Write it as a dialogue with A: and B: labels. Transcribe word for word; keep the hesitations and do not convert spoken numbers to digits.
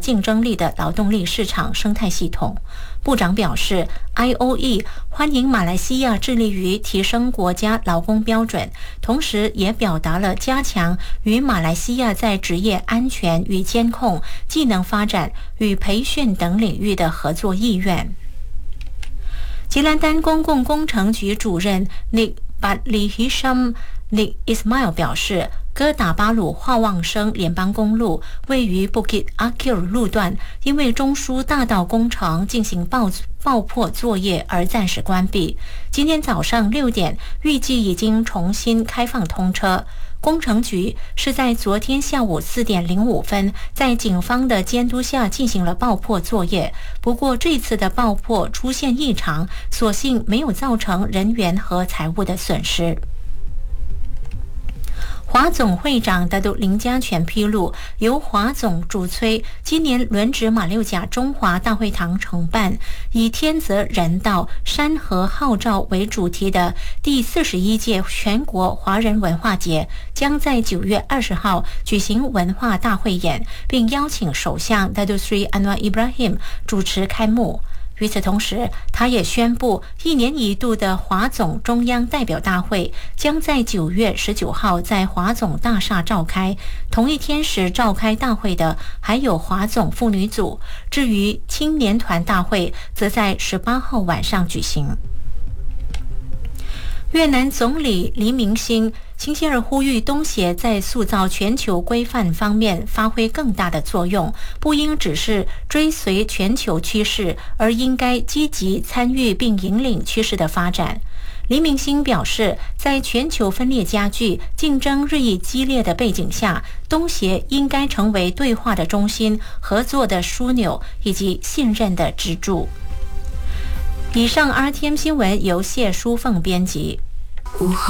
A: 竞争力的劳动力市场生态系统。部长表示 ，I O E 欢迎马来西亚致力于提升国家劳工标准，同时也表达了加强与马来西亚在职业安全与监控、技能发展与培训等领域的合作意愿。吉兰丹公共工程局主任 Nik Badli Hisham Nik Ismail 表示，哥打巴鲁化旺生联邦公路位于 Bukit Akil 路段，因为中枢大道工程进行爆爆破作业而暂时关闭。今天早上六点，预计已经重新开放通车。工程局是在昨天下午四点零五分，在警方的监督下进行了爆破作业。不过这次的爆破出现异常，所幸没有造成人员和财物的损失。华总会长达杜林家全披露，由华总主催，今年轮值马六甲中华大会堂承办，以天泽人道、山河号召为主题的第四十一届全国华人文化节，将在九月二十号举行文化大汇演，并邀请首相达杜斯里安瓦伊布拉希姆主持开幕。与此同时，他也宣布，一年一度的华总中央代表大会将在九月十九号在华总大厦召开。同一天时召开大会的还有华总妇女组，至于青年团大会，则在十八号晚上举行。越南总理黎明星星期二呼吁东协在塑造全球规范方面发挥更大的作用，不应只是追随全球趋势，而应该积极参与并引领趋势的发展。黎明星表示，在全球分裂加剧、竞争日益激烈的背景下，东协应该成为对话的中心、合作的枢纽以及信任的支柱。以上 R T M 新闻由谢淑凤编辑。午后